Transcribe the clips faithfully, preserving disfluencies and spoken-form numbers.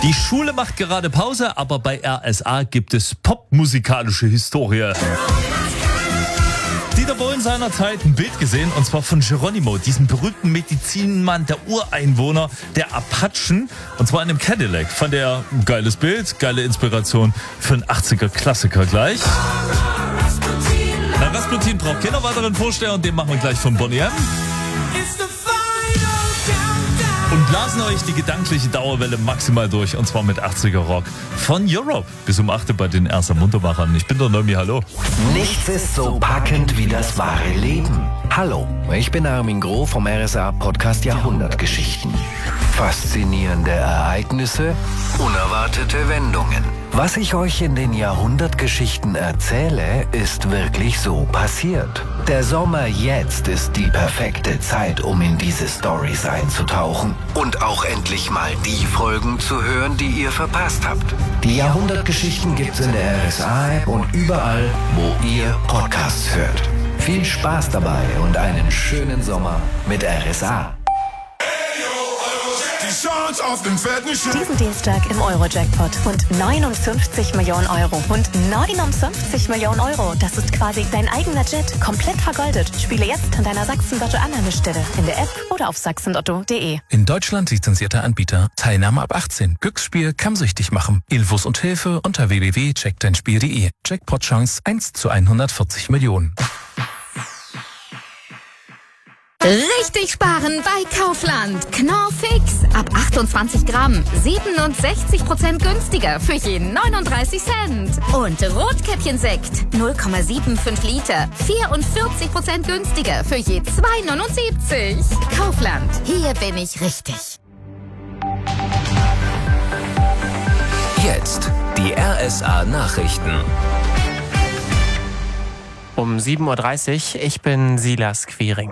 Die Schule macht gerade Pause, aber bei R S A gibt es popmusikalische Historie. Dieter Bohlen seinerzeit ein Bild gesehen, und zwar von Geronimo, diesem berühmten Medizinmann, der Ureinwohner der Apachen, und zwar in einem Cadillac. Fand er ein geiles Bild, geile Inspiration für einen achtziger-Klassiker gleich. Na, Rasputin braucht keiner weiteren Vorsteher, und den machen wir gleich von Bonnie M. Und blasen euch die gedankliche Dauerwelle maximal durch, und zwar mit achtziger Rock von Europe. Bis um acht bei den ersten Muntermachern. Ich bin der Nomi, hallo. Nichts ist so packend wie das wahre Leben. Hallo, ich bin Armin Groh vom R S A-Podcast Jahrhundertgeschichten. Faszinierende Ereignisse, unerwartete Wendungen. Was ich euch in den Jahrhundertgeschichten erzähle, ist wirklich so passiert. Der Sommer jetzt ist die perfekte Zeit, um in diese Storys einzutauchen und auch endlich mal die Folgen zu hören, die ihr verpasst habt. Die Jahrhundertgeschichten gibt's in der R S A-App und überall, wo ihr Podcasts hört. Viel Spaß dabei und einen schönen Sommer mit R S A. Diesen Dienstag im Euro-Jackpot und neunundfünfzig Millionen Euro. Und neunundfünfzig Millionen Euro, das ist quasi dein eigener Jet, komplett vergoldet. Spiele jetzt an deiner Sachsen-Lotto-Annahmestelle, in der App oder auf sachsenlotto punkt de. In Deutschland lizenzierter Anbieter. Teilnahme ab achtzehn. Glücksspiel kann süchtig machen. Infos und Hilfe unter w w w punkt check dein spiel punkt de. Jackpot-Chance eins zu hundertvierzig Millionen. Richtig sparen bei Kaufland. Knorr Fix. Ab achtundzwanzig Gramm. siebenundsechzig Prozent günstiger für je neununddreißig Cent. Und Rotkäppchensekt. null Komma fünfundsiebzig Liter. vierundvierzig Prozent günstiger für je zwei neunundsiebzig. Kaufland. Hier bin ich richtig. Jetzt die R S A-Nachrichten. Um sieben Uhr dreißig, ich bin Silas Quiring.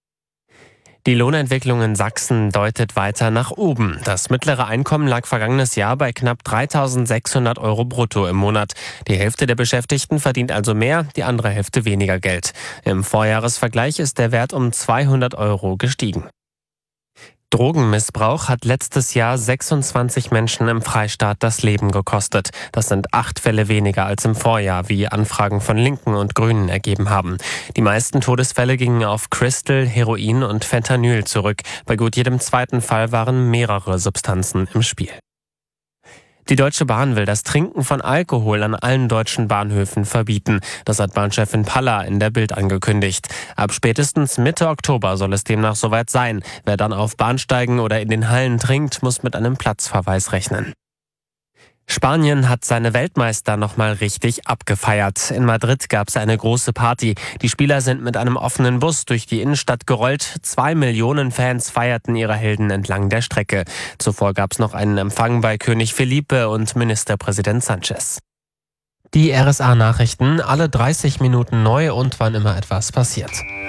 Die Lohnentwicklung in Sachsen deutet weiter nach oben. Das mittlere Einkommen lag vergangenes Jahr bei knapp dreitausendsechshundert Euro brutto im Monat. Die Hälfte der Beschäftigten verdient also mehr, die andere Hälfte weniger Geld. Im Vorjahresvergleich ist der Wert um zweihundert Euro gestiegen. Drogenmissbrauch hat letztes Jahr sechsundzwanzig Menschen im Freistaat das Leben gekostet. Das sind acht Fälle weniger als im Vorjahr, wie Anfragen von Linken und Grünen ergeben haben. Die meisten Todesfälle gingen auf Crystal, Heroin und Fentanyl zurück. Bei gut jedem zweiten Fall waren mehrere Substanzen im Spiel. Die Deutsche Bahn will das Trinken von Alkohol an allen deutschen Bahnhöfen verbieten. Das hat Bahnchefin Palla in der Bild angekündigt. Ab spätestens Mitte Oktober soll es demnach soweit sein. Wer dann auf Bahnsteigen oder in den Hallen trinkt, muss mit einem Platzverweis rechnen. Spanien hat seine Weltmeister nochmal richtig abgefeiert. In Madrid gab es eine große Party. Die Spieler sind mit einem offenen Bus durch die Innenstadt gerollt. Zwei Millionen Fans feierten ihre Helden entlang der Strecke. Zuvor gab es noch einen Empfang bei König Felipe und Ministerpräsident Sanchez. Die R S A-Nachrichten, alle dreißig Minuten neu und wann immer etwas passiert.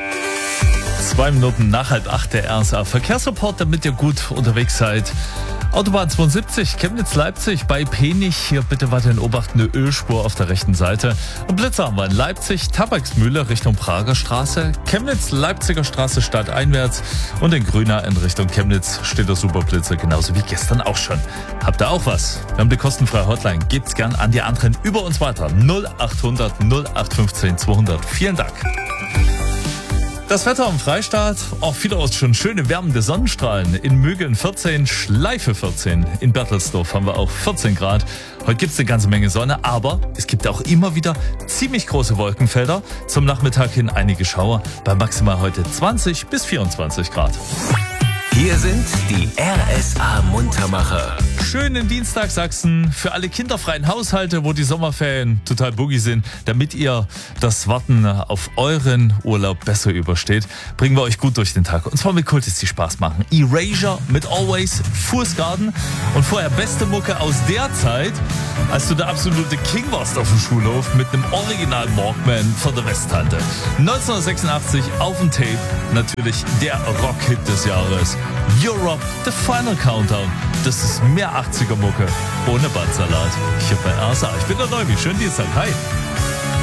Zwei Minuten nach halb acht der R S A-Verkehrsreport, damit ihr gut unterwegs seid. Autobahn zweiundsiebzig, Chemnitz-Leipzig bei Penich. Hier bitte weiterhin obachten, eine Ölspur auf der rechten Seite. Und Blitzer haben wir in Leipzig, Tabaksmühle Richtung Prager Straße, Chemnitz-Leipziger Straße stadteinwärts und in Grüner in Richtung Chemnitz steht der Superblitzer, genauso wie gestern auch schon. Habt ihr auch was? Wir haben die kostenfreie Hotline. Gebt's gern an die anderen über uns weiter. null achthundert null acht fünfzehn zweihundert. Vielen Dank. Das Wetter am Freistaat, auch vielerorts schon schöne wärmende Sonnenstrahlen. In Mögeln vierzehn, Schleife vierzehn. In Bertelsdorf haben wir auch vierzehn Grad. Heute gibt es eine ganze Menge Sonne, aber es gibt auch immer wieder ziemlich große Wolkenfelder. Zum Nachmittag hin einige Schauer, bei maximal heute zwanzig bis vierundzwanzig Grad. Hier sind die R S A-Muntermacher. Schönen Dienstag Sachsen für alle kinderfreien Haushalte, wo die Sommerferien total boogie sind, damit ihr das Warten auf euren Urlaub besser übersteht, bringen wir euch gut durch den Tag. Und zwar mit Kultis, die Spaß machen. Erasure mit Always, Fools Garden und vorher beste Mucke aus der Zeit, als du der absolute King warst auf dem Schulhof mit einem Original Walkman von der Westtante. neunzehnhundertsechsundachtzig auf dem Tape, natürlich der Rockhit des Jahres. Europe, The Final Countdown. Das ist mehr achtziger Mucke ohne Bandsalat. Hier bei R S A. Ich bin der Neubi. Schönen Dienstag. Hi.